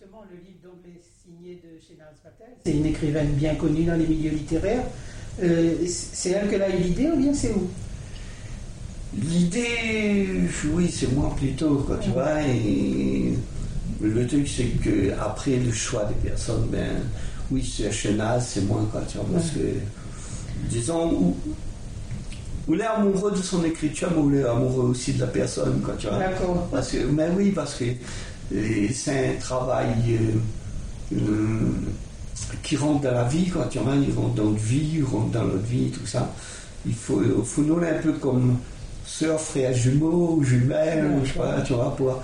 justement, le livre donc, est signé de Shehnaz Patel. C'est une écrivaine bien connue dans les milieux littéraires. C'est elle qui a eu l'idée ou bien c'est où? L'idée, oui, c'est moi plutôt, quoi, tu vois. Et le truc, c'est que après le choix des personnes, ben, oui, c'est Shehnaz, c'est moi, quoi, tu vois, parce que, disons, où il est amoureux de son écriture, mais où il est amoureux aussi de la personne, quoi, tu vois. D'accord. Parce que, mais oui, parce que c'est un travail qui rentre dans la vie, quoi, tu vois, il rentre dans notre vie, il rentre dans notre vie, tout ça. Il faut nous un peu comme sœur, frère, jumeau, ou jumelle, je sais pas, tu vois, pour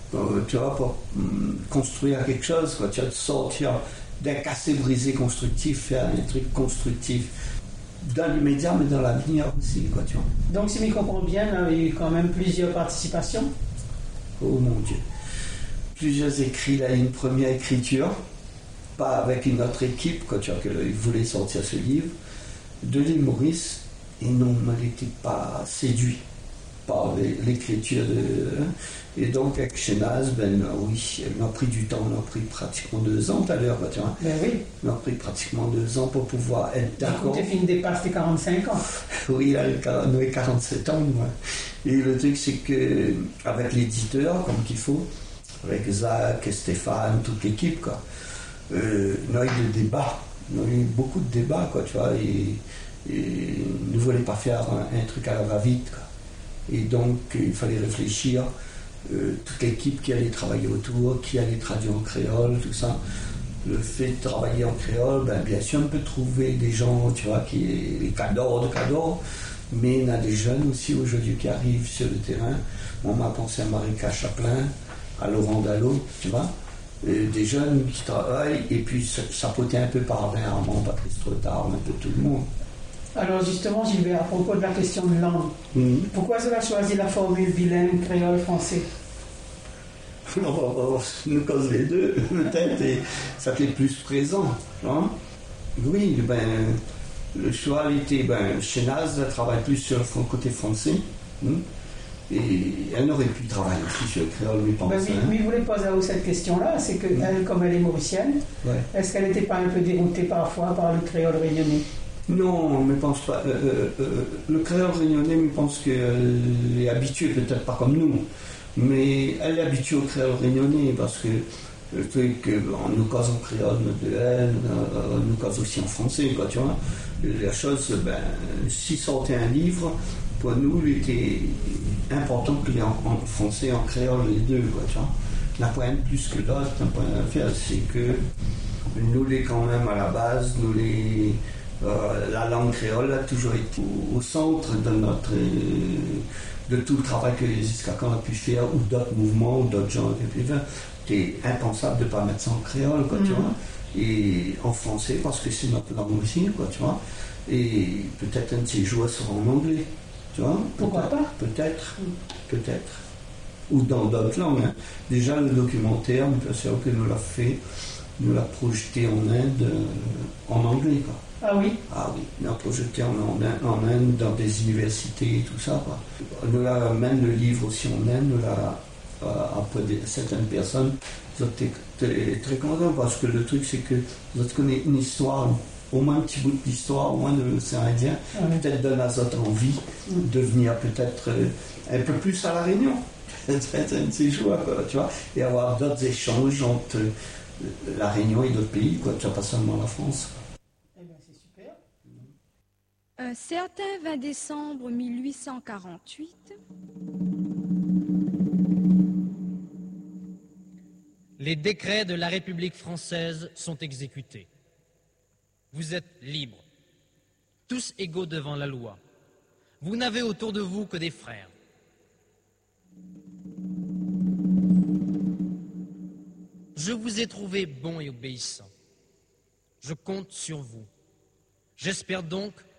construire quelque chose, quoi, tu vois, de sortir d'un cassé-brisé constructif, faire un truc constructif. Dans l'immédiat, mais dans l'avenir aussi, quoi, tu vois. Donc, si je comprends bien, il y a eu quand même plusieurs participations. Oh mon Dieu. Plusieurs écrits, là, une première écriture, pas avec une autre équipe, quoi, tu vois, qu'il voulait sortir ce livre, de l'île Maurice, et non, il n'était pas séduit par l'écriture et donc avec Shehnaz, ben oui, elle m'a pris du temps, on a pris pratiquement 2 ans tout à l'heure, tu vois. Ben oui. On a pris pratiquement 2 ans pour pouvoir être d'accord. Du coup, tu dépasse tes 45 ans. Oui, on avait 47 ans, moi. Et le truc, c'est que avec l'éditeur, comme qu'il faut, avec Zach, Stéphane, toute l'équipe, quoi, on a eu des débats, on a eu beaucoup de débats, quoi, tu vois, et ne voulait pas faire un truc à la va-vite, quoi. Et donc, il fallait réfléchir, toute l'équipe qui allait travailler autour, qui allait traduire en créole, tout ça. Le fait de travailler en créole, ben, bien sûr, on peut trouver des gens, tu vois, les cadors, mais il y a des jeunes aussi aujourd'hui qui arrivent sur le terrain. On m'a pensé à Marika Chaplin, à Laurent Dallot, tu vois, des jeunes qui travaillent, et puis ça potait un peu par Armand, Patrice Trottard, un peu tout le monde. Alors justement, Gilbert, à propos de la question de langue, pourquoi vous avez choisi la formule bilingue créole-français? Nous cause les deux, peut-être, et ça fait plus présent. Hein? Oui, ben, le choix était, Shehnaz travaille plus sur le côté français, et elle aurait pu travailler aussi sur le créole, je pense. Mais je voulais poser à vous cette question-là, c'est que elle, comme elle est mauricienne, est-ce qu'elle n'était pas un peu déroutée parfois par le créole réunionnais? Non, je ne pense pas. Le créole réunionnais, je pense qu'elle est habituée, peut-être pas comme nous, mais elle est habituée au créole réunionnais parce que le truc, nous cause en créole de elle, nous cause aussi en français, quoi, tu vois. La chose, si sortait un livre, pour nous, il était important qu'il y ait en français, en créole, les deux, quoi, tu vois. La pointe plus que l'autre, un point à faire, c'est que nous, les quand même à la base, nous les. La langue créole a toujours été au centre de tout le travail que les Iskakan a pu faire, ou d'autres mouvements, ou d'autres gens qui ont pu faire. C'était impensable de ne pas mettre ça en créole, quoi, tu vois, et en français, parce que c'est notre langue aussi, quoi, tu vois, et peut-être un de ces jours sera en anglais, tu vois. Pourquoi pas? Peut-être, ou dans d'autres langues. Hein. Déjà, le documentaire, bien sûr que nous l'a fait, nous l'a projeté en Inde, en anglais, quoi. Ah oui? Ah oui, on a projeté en Inde, dans des universités et tout ça, quoi. Nous l'a même le livre aussi en Inde, nous l'a certaines personnes sont très contents parce que le truc c'est que vous connaissez une histoire, au moins un petit bout d'histoire, au moins de l'océan Indien, peut-être donne à d'autres envie de venir peut-être un peu plus à La Réunion, c'est un de ces jours, quoi, tu vois, et avoir d'autres échanges entre La Réunion et d'autres pays, quoi, tu vois, pas seulement la France. Un certain 20 décembre 1848, les décrets de la République française sont exécutés. Vous êtes libres, tous égaux devant la loi. Vous n'avez autour de vous que des frères. Je vous ai trouvé bon et obéissant. Je compte sur vous. J'espère donc